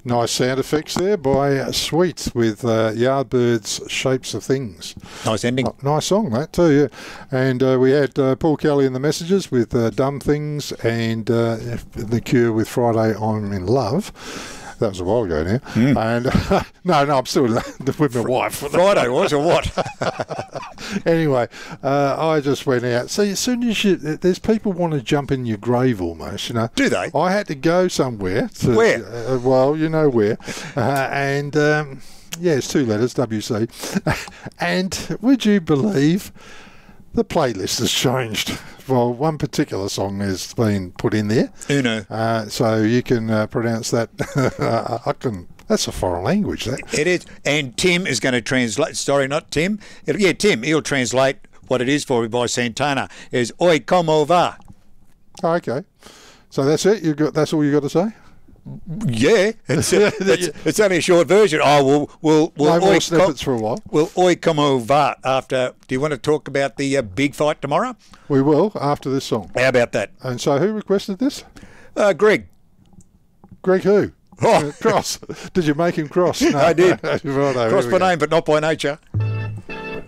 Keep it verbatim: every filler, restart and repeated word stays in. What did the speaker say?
Nice sound effects there by uh, Sweet with uh, Yardbirds' Shapes of Things. Nice ending. Oh, nice song, that too, yeah. And uh, we had uh, Paul Kelly in the messages with uh, Dumb Things, and uh, The Cure with Friday I'm in Love. That was a while ago now. Mm. And uh, no, no, I'm still with my wife. Friday was or what? Anyway, uh, I just went out. See, as soon as you, there's people want to jump in your grave almost, you know. Do they? I had to go somewhere. To, where? Uh, well, you know where. Uh, and um, yeah, it's two letters, W C. And would you believe the playlist has changed? Well, one particular song has been put in there. Uno. Uh, so you can uh, pronounce that. I can. That's a foreign language, that. It is. And Tim is going to translate. Sorry, not Tim. It, yeah, Tim. He'll translate what it is for me by Santana. Is Oi como va? Oh, okay. So that's it? You got? That's all you got to say? Yeah. It's, uh, it's, it's only a short version. Oh, we'll... we'll, we'll no more oi, snippets for a while. Well, Oi como va after... Do you want to talk about the uh, big fight tomorrow? We will, after this song. How about that? And so who requested this? Uh, Greg. Greg who? Oh. Cross. Did you make him cross? No. I did. Righto, cross by name, but not by nature.